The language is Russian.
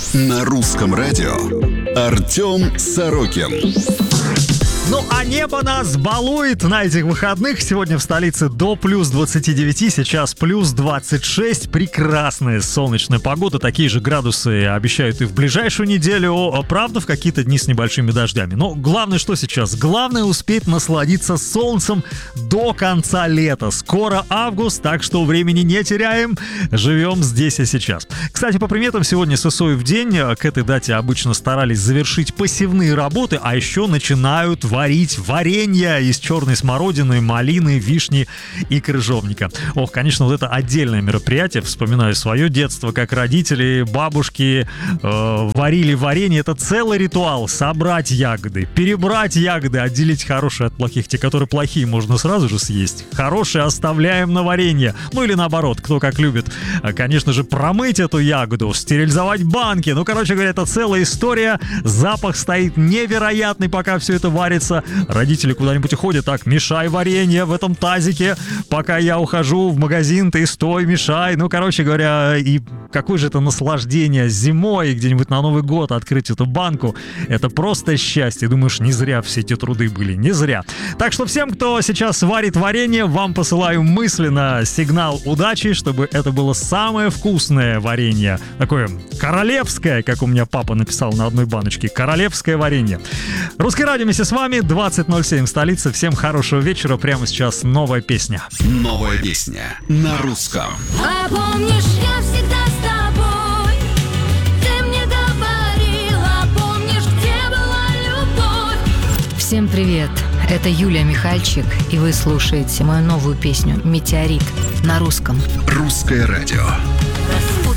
На русском радио Артем Сорокин. Ну, а небо нас балует на этих выходных. Сегодня в столице до плюс 29, сейчас плюс 26. Прекрасная солнечная погода. Такие же градусы обещают и в ближайшую неделю. Правда, в какие-то дни с небольшими дождями. Но главное, что сейчас? Главное успеть насладиться солнцем до конца лета. Скоро август, так что времени не теряем. Живем здесь и сейчас. Кстати, по приметам, сегодня Сысоев день. К этой дате обычно старались завершить посевные работы, а еще начинают варить варенье из черной смородины, малины, вишни и крыжовника. Ох, конечно, вот это отдельное мероприятие. Вспоминаю свое детство, как родители, бабушки варили варенье. Это целый ритуал. Собрать ягоды, перебрать ягоды, отделить хорошие от плохих. Те, которые плохие, можно сразу же съесть. Хорошие оставляем на варенье. Ну или наоборот, кто как любит. Конечно же, промыть эту ягоду, стерилизовать банки. Ну, короче говоря, это целая история. Запах стоит невероятный, пока все это варится. Родители куда-нибудь уходят, так, мешай варенье в этом тазике, пока я ухожу в магазин, ты стой, мешай. Ну, короче говоря, и какое же это наслаждение зимой где-нибудь на Новый год открыть эту банку. Это просто счастье. Думаешь, не зря все эти труды были, не зря. Так что всем, кто сейчас варит варенье, вам посылаю мысленно сигнал удачи, чтобы это было самое вкусное варенье. Такое королевское, как у меня папа написал на одной баночке. Королевское варенье. Русское радио вместе с вами, 20:07 в столице. Всем хорошего вечера. Прямо сейчас новая песня. Новая песня на русском. А помнишь, я всегда с тобой. Ты мне говорила, помнишь, где была любовь. Всем привет, это Юлия Михальчик, и вы слушаете мою новую песню «Метеорит» на русском. Русское радио.